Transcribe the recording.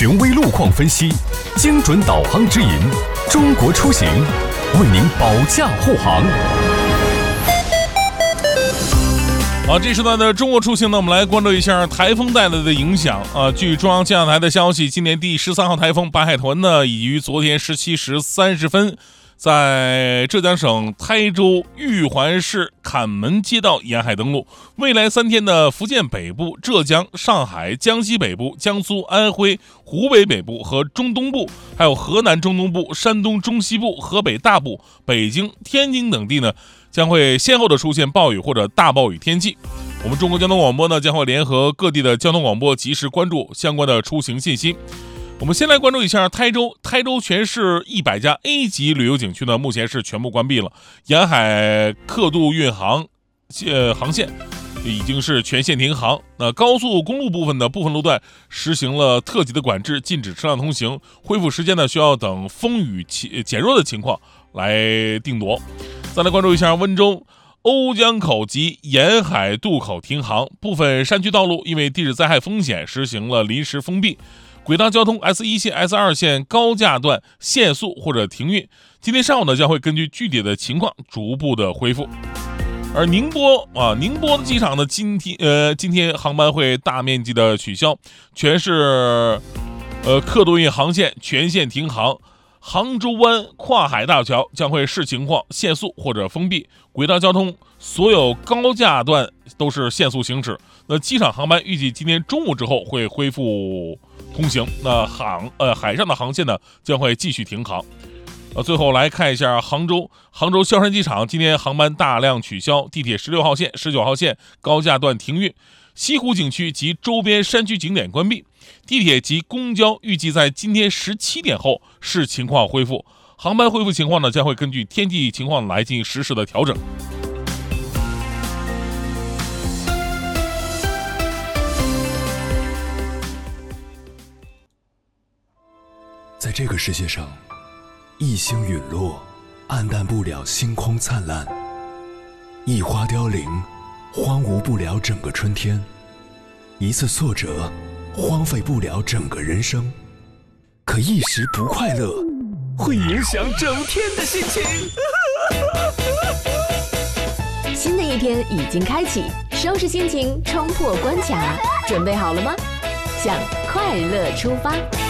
权威路况分析，精准导航指引，中国出行为您保驾护航。 好，这时段的中国出行呢，我们来关注一下台风带来的影响据中央气象台的消息，今年第13号台风白海豚呢，已于昨天17时30分在浙江省台州玉环市坎门街道沿海登陆。未来3天的福建北部、浙江、上海、江西北部、江苏、安徽、湖北北部和中东部，还有河南中东部、山东中西部、河北大部、北京、天津等地呢，将会先后的出现暴雨或者大暴雨天气。我们中国交通广播呢，将会联合各地的交通广播，及时关注相关的出行信息。我们先来关注一下台州全市100家 A 级旅游景区呢，目前是全部关闭了，沿海客渡运航线已经是全线停航。那高速公路部分的部分路段实行了特级的管制，禁止车辆通行，恢复时间呢需要等风雨减弱的情况来定夺。再来关注一下温州瓯江口及沿海渡口停航，部分山区道路因为地质灾害风险实行了临时封闭，轨道交通 S1 线、S2 线高架段限速或者停运。今天上午呢，将会根据具体的情况逐步的恢复。而宁波的机场呢，今天航班会大面积的取消，全市客渡运航线全线停航。杭州湾跨海大桥将会视情况限速或者封闭，轨道交通所有高架段都是限速行驶。那机场航班预计今天中午之后会恢复通行，那海上的航线呢将会继续停航。最后来看一下杭州萧山机场，今天航班大量取消，地铁16号线、19号线高架段停运，西湖景区及周边山区景点关闭，地铁及公交预计在今天17点后视情况恢复。航班恢复情况呢，将会根据天气情况来进行实时的调整。 在这个世界上，一星陨落，黯淡不了星空灿烂；一花凋零，荒芜不了整个春天；一次挫折，荒废不了整个人生。可一时不快乐，会影响整天的心情。 新的一天已经开启，收拾心情，冲破关卡，准备好了吗？向快乐出发。